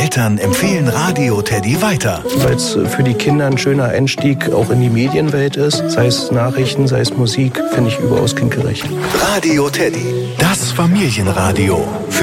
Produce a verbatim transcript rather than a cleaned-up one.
Eltern empfehlen Radio Teddy weiter. Weil es für die Kinder ein schöner Einstieg auch in die Medienwelt ist. Sei es Nachrichten, sei es Musik, finde ich überaus kindgerecht. Radio Teddy, das Familienradio. Für